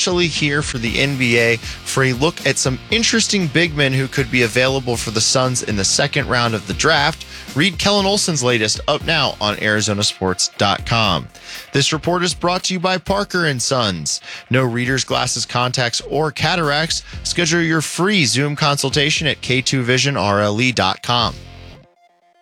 especially here for the NBA, for a look at some interesting big men who could be available for the Suns in the second round of the draft. Read Kellen Olson's latest up now on ArizonaSports.com. This report is brought to you by Parker & Sons. No readers, glasses, contacts, or cataracts. Schedule your free Zoom consultation at K2VisionRLE.com.